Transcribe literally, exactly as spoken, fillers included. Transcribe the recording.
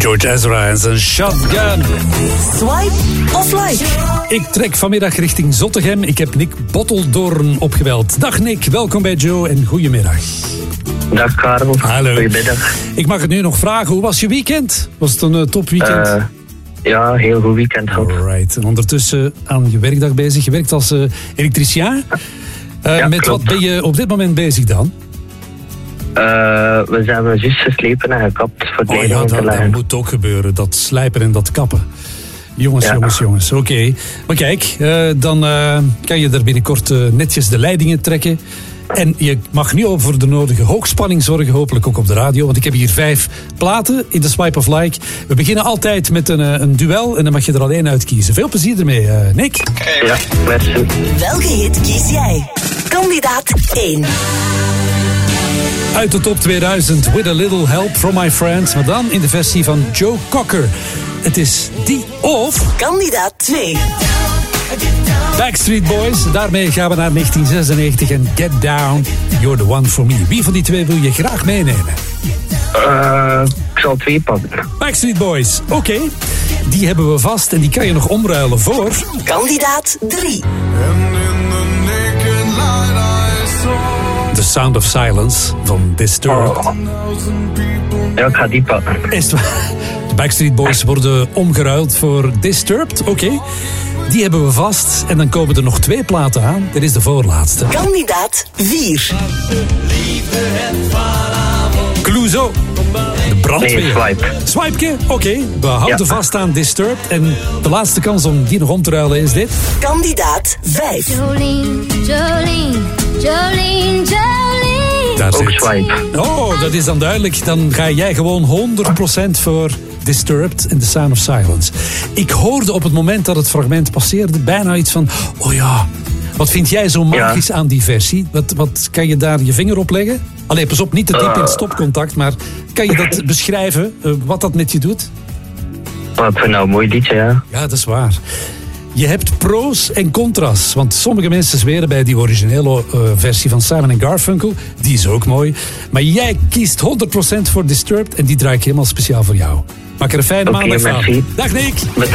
George Ezra en zijn Shotgun. Swipe of like? Ik trek vanmiddag richting Zottegem. Ik heb Nick Botteldoorn opgebeld. Dag Nick, welkom bij Joe en goedemiddag. Dag Karel. Hallo. Goedemiddag. Ik mag het nu nog vragen, hoe was je weekend? Was het een uh, topweekend? Uh, ja, heel goed weekend gehad. Alright. En ondertussen aan je werkdag bezig. Je werkt als uh, elektricien. Uh, ja, met klopt. wat ben je op dit moment bezig dan? Uh, we zijn we juist geslepen en gekapt voor de Oh ja, leidingen te dat, dat leggen. moet ook gebeuren. Dat slijpen en dat kappen. Jongens, Ja. jongens, jongens. Oké. Okay. Maar kijk, uh, dan uh, kan je er binnenkort uh, netjes de leidingen trekken. En je mag nu al voor de nodige hoogspanning zorgen, hopelijk ook op de radio. Want ik heb hier vijf platen in de Swipe of Like. We beginnen altijd met een, uh, een duel en dan mag je er alleen uit kiezen. Veel plezier ermee, uh, Nick. Ja, merci. Welke hit kies jij? Kandidaat één. Uit de top tweeduizend, With a Little Help from My Friends. Maar dan in de versie van Joe Cocker. Het is die of... Kandidaat twee. Backstreet Boys. Daarmee gaan we naar negentien zesennegentig en Get Down, You're the One for Me. Wie van die twee wil je graag meenemen? Uh, ik zal twee pakken. Backstreet Boys. Oké. Okay. Die hebben we vast en die kan je nog omruilen voor... Kandidaat drie. The Sound of Silence van Disturbed. Oh. Ja, ik ga die pakken. Is het waar? De Backstreet Boys worden omgeruild voor Disturbed. Oké. Okay. Die hebben we vast. En dan komen er nog twee platen aan. Dit is de voorlaatste. Kandidaat vier. Clouseau. De brandweer. Nee, Swipe. Swipeke? Oké. Okay. We houden Ja. vast aan Disturbed. En de laatste kans om die nog om te ruilen is dit. Kandidaat vijf. Jolene, Jolene, Jolene, Jolene. Daar Ook zit. Swipe. Oh, dat is dan duidelijk. Dan ga jij gewoon honderd procent voor Disturbed in The Sound of Silence. Ik hoorde op het moment dat het fragment passeerde bijna iets van... Oh ja, wat vind jij zo magisch Ja. aan die versie? Wat, wat kan je daar je vinger op leggen? Allee, pas op, niet te diep in het stopcontact. Maar kan je dat beschrijven, uh, wat dat met je doet? Oh, ik vind nou een mooi liedje, ja. Ja, dat is waar. Je hebt pro's en contra's. Want sommige mensen zweren bij die originele uh, versie van Simon en Garfunkel. Die is ook mooi. Maar jij kiest honderd procent voor Disturbed. En die draai ik helemaal speciaal voor jou. Maak er een fijne Oké, maandag van. merci. Dag Nick. Met